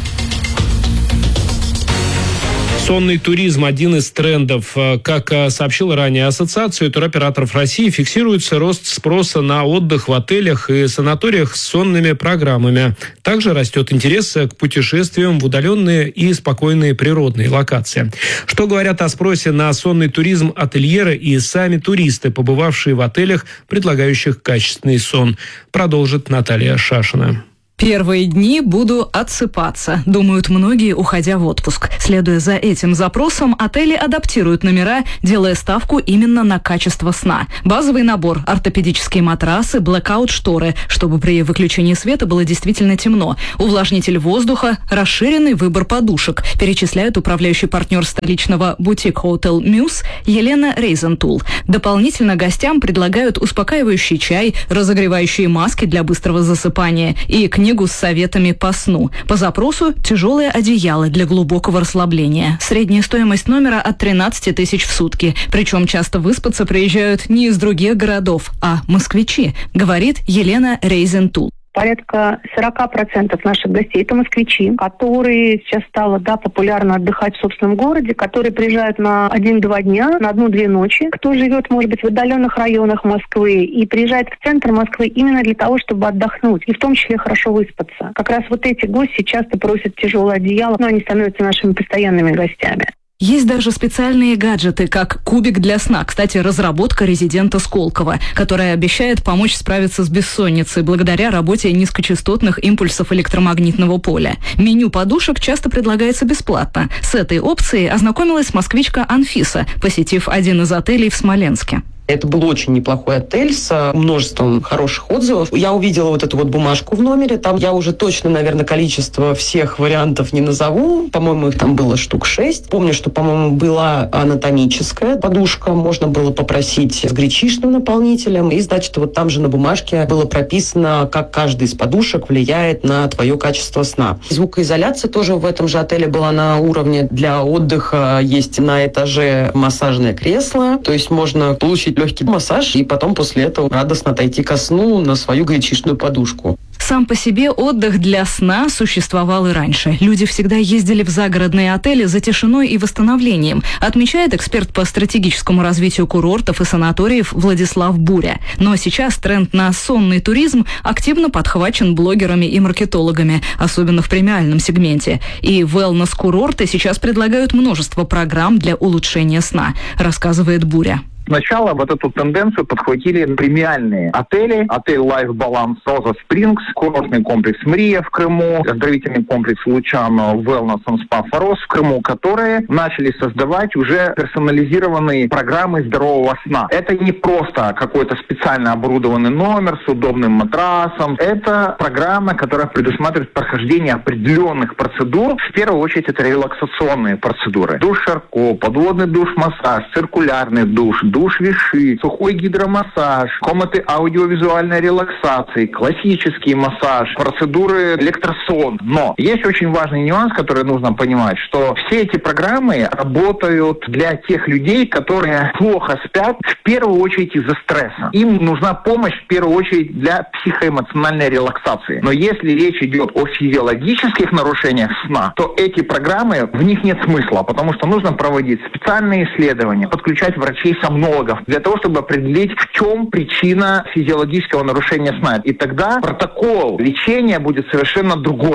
Сонный туризм – один из трендов. Как сообщила ранее Ассоциация туроператоров России, фиксируется рост спроса на отдых в отелях и санаториях с сонными программами. Также растет интерес к путешествиям в удаленные и спокойные природные локации. Что говорят о спросе на сонный туризм ательеры и сами туристы, побывавшие в отелях, предлагающих качественный сон, продолжит Наталья Шашина. Первые дни буду отсыпаться, думают многие, уходя в отпуск. Следуя за этим запросом, отели адаптируют номера, делая ставку именно на качество сна. Базовый набор – ортопедические матрасы, блэкаут-шторы, чтобы при выключении света было действительно темно, увлажнитель воздуха, расширенный выбор подушек, перечисляет управляющий партнер столичного бутик-хотел «Мюс» Елена Рейзентул. Дополнительно гостям предлагают успокаивающий чай, разогревающие маски для быстрого засыпания и книгу с советами по сну. По запросу тяжелое одеяло для глубокого расслабления. Средняя стоимость номера от 13 тысяч в сутки. Причем часто выспаться приезжают не из других городов, а москвичи, говорит Елена Рейзентул. Порядка 40% наших гостей – это москвичи, которые сейчас стало популярно отдыхать в собственном городе, которые приезжают на 1-2 дня, на 1-2 ночи. Кто живет, может быть, в отдаленных районах Москвы и приезжает в центр Москвы именно для того, чтобы отдохнуть и в том числе хорошо выспаться. Как раз вот эти гости часто просят тяжелое одеяло, но они становятся нашими постоянными гостями. Есть даже специальные гаджеты, как кубик для сна. Кстати, разработка резидента Сколково, которая обещает помочь справиться с бессонницей благодаря работе низкочастотных импульсов электромагнитного поля. Меню подушек часто предлагается бесплатно. С этой опцией ознакомилась москвичка Анфиса, посетив один из отелей в Смоленске. Это был очень неплохой отель с множеством хороших отзывов. Я увидела вот эту вот бумажку в номере. Там я уже точно, наверное, количество всех вариантов не назову. По-моему, их там было штук 6. Помню, что, по-моему, была анатомическая подушка. Можно было попросить с гречишным наполнителем. И, значит, вот там же на бумажке было прописано, как каждый из подушек влияет на твое качество сна. Звукоизоляция тоже в этом же отеле была на уровне. Для отдыха есть на этаже массажное кресло. То есть можно получить легкий массаж и потом после этого радостно отойти ко сну на свою гречишную подушку. Сам по себе отдых для сна существовал и раньше. Люди всегда ездили в загородные отели за тишиной и восстановлением, отмечает эксперт по стратегическому развитию курортов и санаториев Владислав Буря. Но сейчас тренд на сонный туризм активно подхвачен блогерами и маркетологами, особенно в премиальном сегменте. И wellness-курорты сейчас предлагают множество программ для улучшения сна, рассказывает Буря. Сначала вот эту тенденцию подхватили премиальные отели. Отель Life Balance Роза Спрингс, курортный комплекс Мрия в Крыму, оздоровительный комплекс Лучано Wellness and Spa Форос в Крыму, которые начали создавать уже персонализированные программы здорового сна. Это не просто какой-то специально оборудованный номер с удобным матрасом. Это программа, которая предусматривает прохождение определенных процедур. В первую очередь это релаксационные процедуры. Душ Шарко, подводный душ-массаж, циркулярный душ виши, сухой гидромассаж, комнаты аудиовизуальной релаксации, классический массаж, процедуры электросон. Но есть очень важный нюанс, который нужно понимать, что все эти программы работают для тех людей, которые плохо спят, в первую очередь из-за стресса. Им нужна помощь в первую очередь для психоэмоциональной релаксации. Но если речь идет о физиологических нарушениях сна, то эти программы, в них нет смысла, потому что нужно проводить специальные исследования, подключать врачей-сомнологов для того, чтобы определить, в чем причина физиологического нарушения сна. И тогда протокол лечения будет совершенно другой.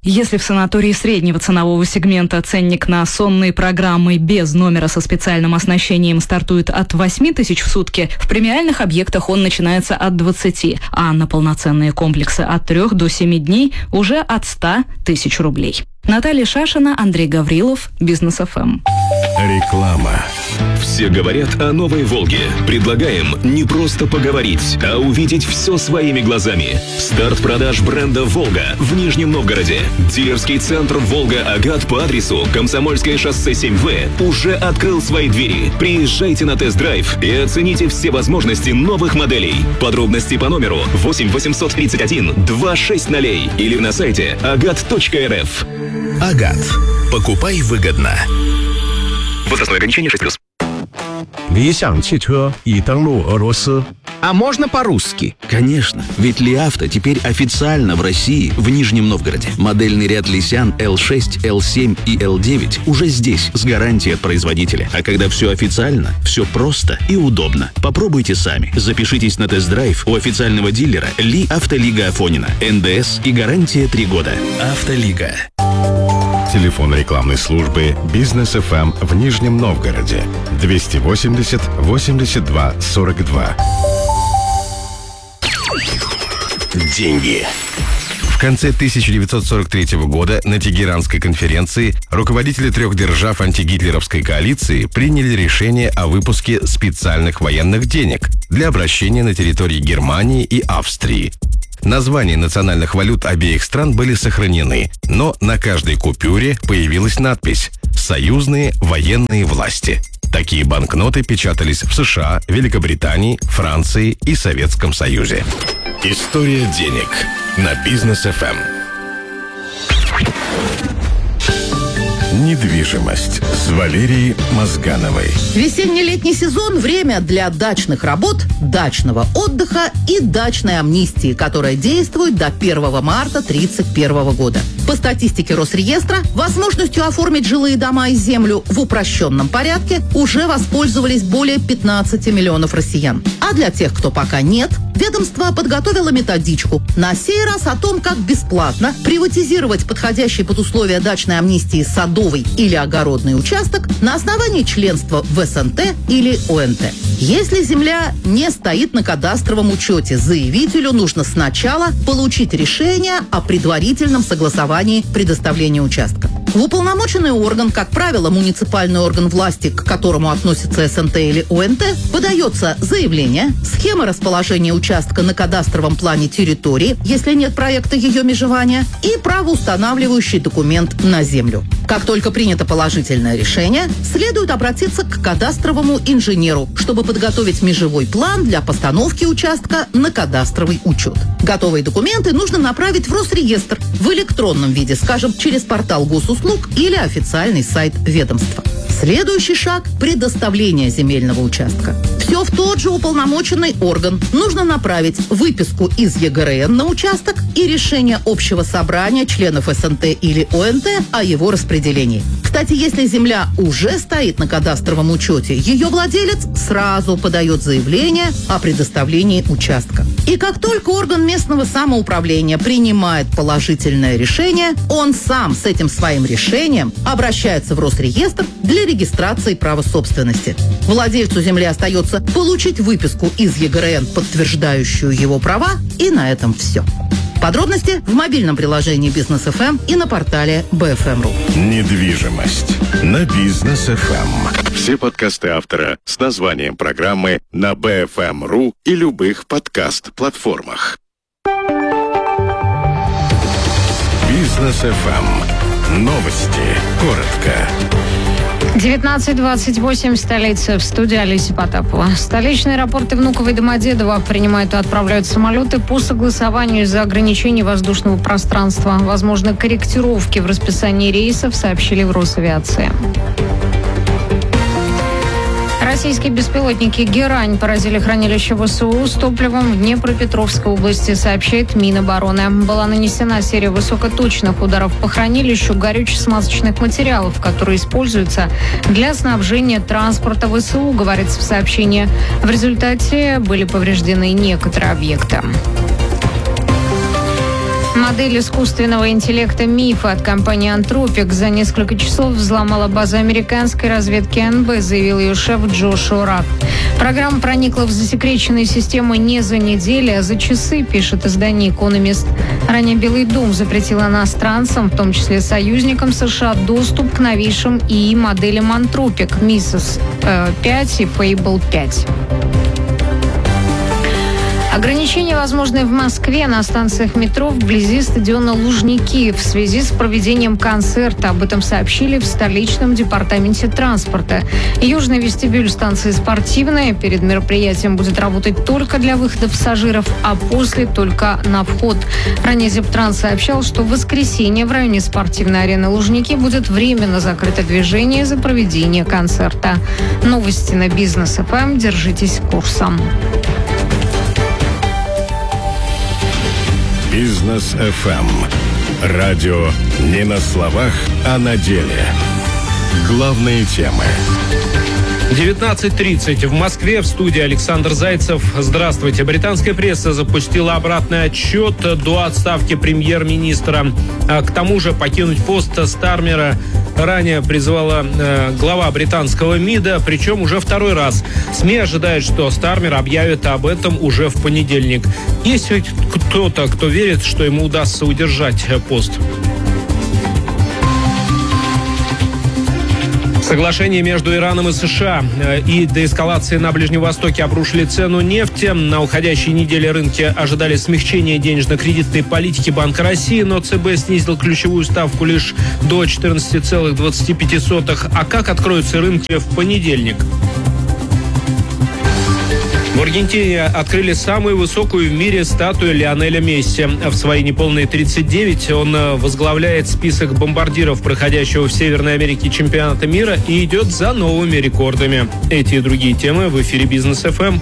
Если в санатории среднего ценового сегмента ценник на сонные программы без номера со специальным оснащением стартует от 8 тысяч в сутки, в премиальных объектах он начинается от 20, а на полноценные комплексы от 3 до 7 дней уже от 100 тысяч рублей. Наталья Шашина, Андрей Гаврилов, Бизнес ФМ. Реклама. Все говорят о новой «Волге». Предлагаем не просто поговорить, а увидеть все своими глазами. Старт продаж бренда «Волга» в Нижнем Новгороде. Дилерский центр «Волга-Агат» по адресу Комсомольское шоссе 7В уже открыл свои двери. Приезжайте на тест-драйв и оцените все возможности новых моделей. Подробности по номеру 8 831 260 или на сайте agat.rf. Агат. Покупай выгодно. Возрастное ограничение 6+. 理想汽车已登陆俄罗斯。 А можно по-русски? Конечно, ведь Ли Авто теперь официально в России, в Нижнем Новгороде. Модельный ряд Лисян L6, L7 и L9 уже здесь, с гарантией от производителя. А когда все официально, все просто и удобно. Попробуйте сами. Запишитесь на тест-драйв у официального дилера Ли Автолига Афонина. НДС и гарантия 3 года. Автолига. Телефон рекламной службы «Бизнес ФМ» в Нижнем Новгороде 280 82 42. Деньги. В конце 1943 года на Тегеранской конференции руководители 3 держав антигитлеровской коалиции приняли решение о выпуске специальных военных денег для обращения на территории Германии и Австрии. Названия национальных валют обеих стран были сохранены, но на каждой купюре появилась надпись «Союзные военные власти». Такие банкноты печатались в США, Великобритании, Франции и Советском Союзе. История денег на Бизнес ФМ. Недвижимость с Валерией Мозгановой. Весенне-летний сезон – время для дачных работ, дачного отдыха и дачной амнистии, которая действует до 1 марта 1931 года. По статистике Росреестра, возможностью оформить жилые дома и землю в упрощенном порядке уже воспользовались более 15 миллионов россиян. А для тех, кто пока нет, ведомство подготовило методичку. На сей раз о том, как бесплатно приватизировать подходящий под условия дачной амнистии садовый или огородный участок на основании членства в СНТ или ОНТ. Если земля не стоит на кадастровом учете, заявителю нужно сначала получить решение о предварительном согласовании предоставления участка. В уполномоченный орган, как правило, муниципальный орган власти, к которому относится СНТ или ОНТ, подается заявление, схема расположения участка на кадастровом плане территории, если нет проекта ее межевания, и правоустанавливающий документ на землю. Как только принято положительное решение, следует обратиться к кадастровому инженеру, чтобы подготовить межевой план для постановки участка на кадастровый учет. Готовые документы нужно направить в Росреестр в электронном виде, скажем, через портал госуслуг или официальный сайт ведомства. Следующий шаг – предоставление земельного участка. Все в тот же уполномоченный орган. Нужно направить выписку из ЕГРН на участок и решение общего собрания членов СНТ или ОНТ о его распределении. Кстати, если земля уже стоит на кадастровом учете, ее владелец сразу подает заявление о предоставлении участка. И как только орган местного самоуправления принимает положительное решение, он сам с этим своим решением обращается в Росреестр для регистрации права собственности. Владельцу земли остается получить выписку из ЕГРН, подтверждающую его права, и на этом все. Подробности в мобильном приложении Бизнес ФМ и на портале BFM.ru. Недвижимость на Бизнес ФМ. Все подкасты автора с названием программы на BFM.ru и любых подкаст-платформах. Бизнес ФМ. Новости. Коротко. 19:28, столица, в студии Олеся Потапова. Столичные аэропорты Внуково и Домодедово принимают и отправляют самолеты по согласованию из-за ограничений воздушного пространства. Возможны корректировки в расписании рейсов, сообщили в Росавиации. Российские беспилотники «Герань» поразили хранилище ВСУ с топливом в Днепропетровской области, сообщает Минобороны. Была нанесена серия высокоточных ударов по хранилищу горюче-смазочных материалов, которые используются для снабжения транспорта ВСУ, говорится в сообщении. В результате были повреждены некоторые объекты. Модель искусственного интеллекта «Мифа» от компании «Антропик» за несколько часов взломала базу американской разведки НБ, заявил ее шеф Джошуа Рак. Программа проникла в засекреченные системы не за неделю, а за часы, пишет издание «Экономист». Ранее Белый дом запретил иностранцам, в том числе союзникам США, доступ к новейшим ИИ-моделям «Антропик», «Миссис 5» и «Fable 5». Ограничения возможны в Москве на станциях метро вблизи стадиона Лужники в связи с проведением концерта. Об этом сообщили в столичном департаменте транспорта. Южный вестибюль станции «Спортивная» перед мероприятием будет работать только для выхода пассажиров, а после только на вход. Ранее Зептранс сообщал, что в воскресенье в районе спортивной арены Лужники будет временно закрыто движение за проведение концерта. Новости на Бизнес ФМ. Держитесь курсом. Бизнес ФМ. Радио не на словах, а на деле. Главные темы. 19:30 в Москве, в студии Александр Зайцев. Здравствуйте. Британская пресса запустила обратный отчет до отставки премьер-министра. К тому же покинуть пост Стармера ранее призывала глава британского МИДа, причем уже второй раз. СМИ ожидают, что Стармер объявит об этом уже в понедельник. Есть ведь кто-то, кто верит, что ему удастся удержать пост? Соглашение между Ираном и США и деэскалации на Ближнем Востоке обрушили цену нефти. На уходящей неделе рынки ожидали смягчения денежно-кредитной политики Банка России, но ЦБ снизил ключевую ставку лишь до 14,25. А как откроются рынки в понедельник? В Аргентине открыли самую высокую в мире статую Лионеля Месси. В свои неполные 39 он возглавляет список бомбардиров, проходящего в Северной Америке чемпионата мира, и идет за новыми рекордами. Эти и другие темы в эфире Бизнес ФМ.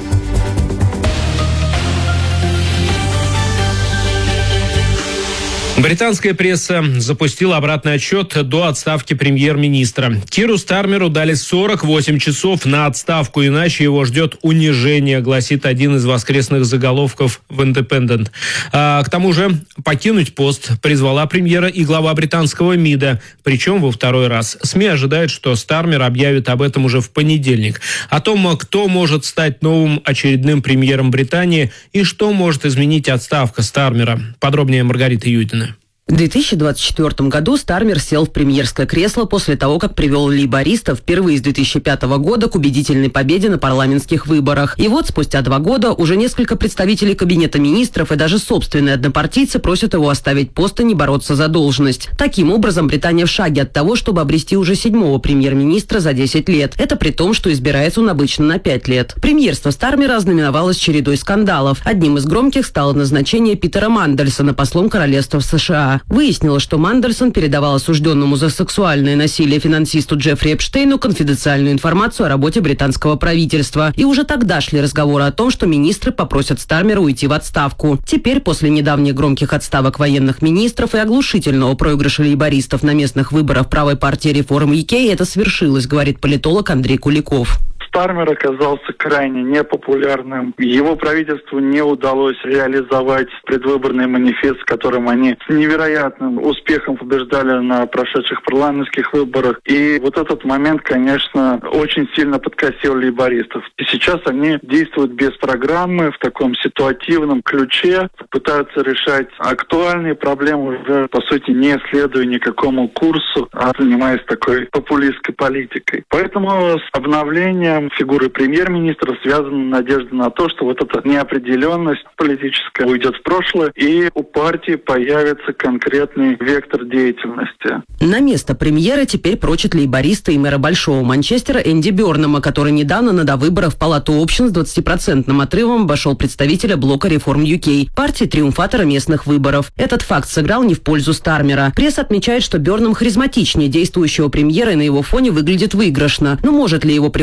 Британская пресса запустила обратный отчет до отставки премьер-министра. Киру Стармеру дали 48 часов на отставку, иначе его ждет унижение, гласит один из воскресных заголовков в «Индепендент». К тому же покинуть пост призвала премьера и глава британского МИДа, причем во второй раз. СМИ ожидают, что Стармер объявит об этом уже в понедельник. О том, кто может стать новым очередным премьером Британии и что может изменить отставка Стармера. Подробнее Маргарита Юдина. В 2024 году Стармер сел в премьерское кресло после того, как привел лейбористов впервые с 2005 года к убедительной победе на парламентских выборах. И вот спустя 2 года уже несколько представителей кабинета министров и даже собственные однопартийцы просят его оставить пост и не бороться за должность. Таким образом, Британия в шаге от того, чтобы обрести уже 7-го премьер-министра за 10 лет. Это при том, что избирается он обычно на 5 лет. Премьерство Стармера ознаменовалось чередой скандалов. Одним из громких стало назначение Питера Мандельсона послом Королевства США. Выяснилось, что Мандельсон передавал осужденному за сексуальное насилие финансисту Джеффри Эпштейну конфиденциальную информацию о работе британского правительства. И уже тогда шли разговоры о том, что министры попросят Стармера уйти в отставку. Теперь, после недавних громких отставок военных министров и оглушительного проигрыша лейбористов на местных выборах правой партии Реформ UK, это свершилось, говорит политолог Андрей Куликов. Стармер оказался крайне непопулярным. Его правительству не удалось реализовать предвыборный манифест, с которым они с невероятным успехом побеждали на прошедших парламентских выборах. И вот этот момент, конечно, очень сильно подкосил лейбористов. И сейчас они действуют без программы, в таком ситуативном ключе, пытаются решать актуальные проблемы, уже, по сути, не следуя никакому курсу, а занимаясь такой популистской политикой. Поэтому с обновлением фигуры премьер-министра связана надежда на то, что вот эта неопределенность политическая уйдет в прошлое, и у партии появится конкретный вектор деятельности. На место премьера теперь прочат лейбориста и мэра Большого Манчестера Энди Бёрнама, который недавно на довыборах в Палату общин с 20% отрывом обошел представителя блока Реформ UK, партии триумфатора местных выборов. Этот факт сыграл не в пользу Стармера. Пресса отмечает, что Бёрнам харизматичнее действующего премьера и на его фоне выглядит выигрышно. Но может ли его приход к власти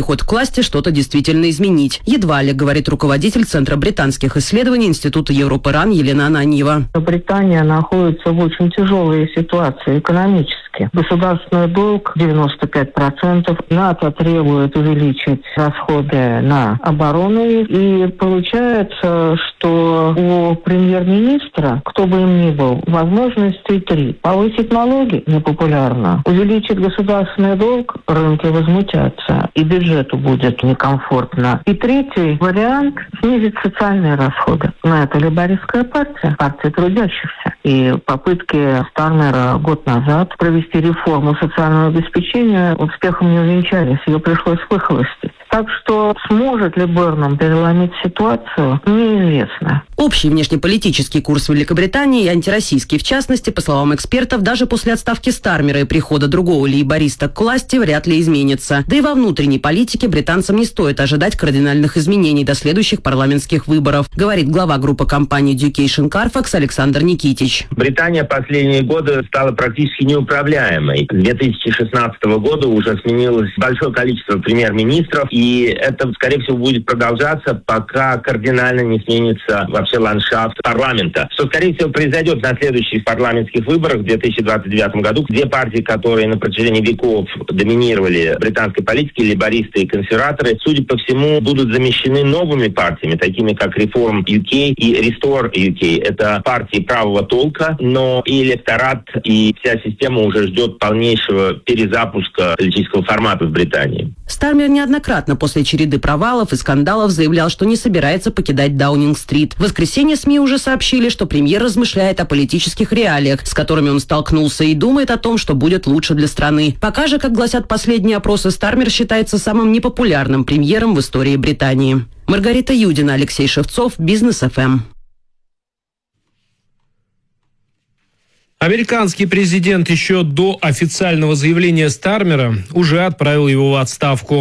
власти что-то действительно изменить. Едва ли, говорит руководитель Центра британских исследований Института Европы РАН Елена Ананьева. Британия находится в очень тяжелой ситуации экономически. Государственный долг 95%. НАТО требует увеличить расходы на оборону. И получается, что у премьер-министра, кто бы им ни был, возможностей три. Повысить налоги непопулярно. Увеличить государственный долг, рынки возмутятся. И бюджету будет некомфортно. И третий вариант – снизить социальные расходы. Но это лейбористская партия, партия трудящихся. И попытки Стармера год назад провести реформу социального обеспечения успехом не увенчались. Ее пришлось выхолостить. Так что сможет ли Бернам переломить ситуацию, неизвестно. Общий внешнеполитический курс Великобритании, и антироссийский в частности, по словам экспертов, даже после отставки Стармера и прихода другого лейбориста к власти вряд ли изменится. Да и во внутренней политике британцам не стоит ожидать кардинальных изменений до следующих парламентских выборов, говорит глава группы компании Education Carfax Александр Никитич. Британия последние годы стала практически неуправляемой. С 2016 года уже сменилось большое количество премьер-министров, и это, скорее всего, будет продолжаться, пока кардинально не сменится вообще ландшафт парламента. Что, скорее всего, произойдет на следующих парламентских выборах в 2029 году. Две партии, которые на протяжении веков доминировали британской политике, лейбористы и консерваторы, судя по всему, будут замещены новыми партиями, такими как Reform UK и Restore UK. Это партии правого толка, но и электорат, и вся система уже ждет полнейшего перезапуска политического формата в Британии. Стармер неоднократно после череды провалов и скандалов заявлял, что не собирается покидать Даунинг-стрит. В воскресенье СМИ уже сообщили, что премьер размышляет о политических реалиях, с которыми он столкнулся, и думает о том, что будет лучше для страны. Пока же, как гласят последние опросы, Стармер считается самым непопулярным премьером в истории Британии. Маргарита Юдина, Алексей Шевцов, Бизнес ФМ. Американский президент еще до официального заявления Стармера уже отправил его в отставку.